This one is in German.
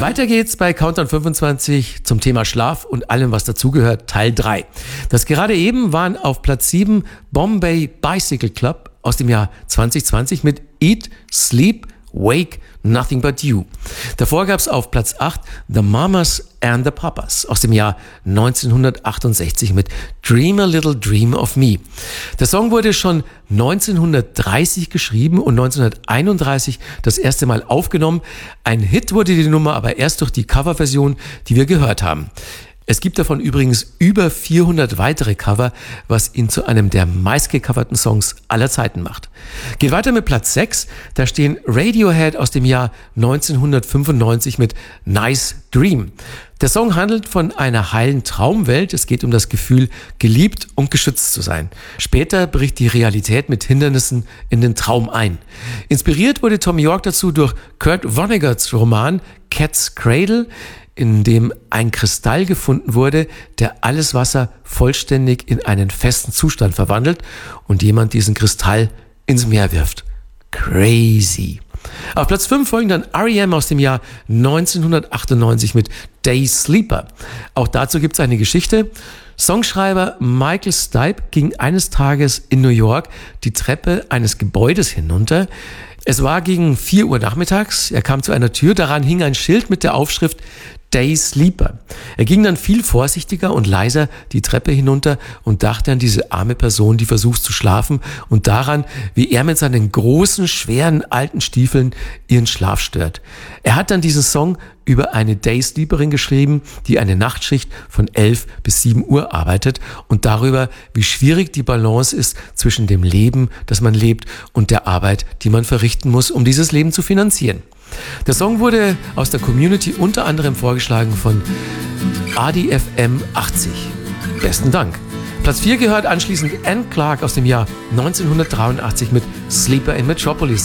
Weiter geht's bei Countdown 25 zum Thema Schlaf und allem, was dazugehört, Teil 3. Das gerade eben waren auf Platz 7 Bombay Bicycle Club aus dem Jahr 2020 mit Eat, Sleep, Wake, Nothing But You. Davor gab's auf Platz 8 The Mamas and the Papas aus dem Jahr 1968 mit Dream a Little Dream of Me. Der Song wurde schon 1930 geschrieben und 1931 das erste Mal aufgenommen. Ein Hit wurde die Nummer aber erst durch die Coverversion, die wir gehört haben. Es gibt davon übrigens über 400 weitere Cover, was ihn zu einem der meistgecoverten Songs aller Zeiten macht. Geht weiter mit Platz 6, da stehen Radiohead aus dem Jahr 1995 mit Nice Dream. Der Song handelt von einer heilen Traumwelt. Es geht um das Gefühl, geliebt und geschützt zu sein. Später bricht die Realität mit Hindernissen in den Traum ein. Inspiriert wurde Thom Yorke dazu durch Kurt Vonnegut's Roman Cat's Cradle, in dem ein Kristall gefunden wurde, der alles Wasser vollständig in einen festen Zustand verwandelt und jemand diesen Kristall ins Meer wirft. Crazy. Auf Platz 5 folgen dann R.E.M. aus dem Jahr 1998 mit Day Sleeper. Auch dazu gibt es eine Geschichte. Songschreiber Michael Stipe ging eines Tages in New York die Treppe eines Gebäudes hinunter. Es war gegen 4 Uhr nachmittags. Er kam zu einer Tür, daran hing ein Schild mit der Aufschrift Day Sleeper. Er ging dann viel vorsichtiger und leiser die Treppe hinunter und dachte an diese arme Person, die versucht zu schlafen und daran, wie er mit seinen großen, schweren, alten Stiefeln ihren Schlaf stört. Er hat dann diesen Song über eine Day Sleeperin geschrieben, die eine Nachtschicht von 11 bis 7 Uhr arbeitet und darüber, wie schwierig die Balance ist zwischen dem Leben, das man lebt, und der Arbeit, die man verrichten muss, um dieses Leben zu finanzieren. Der Song wurde aus der Community unter anderem vorgeschlagen von ADFM 80. Besten Dank. Platz 4 gehört anschließend Anne Clark aus dem Jahr 1983 mit Sleeper in Metropolis.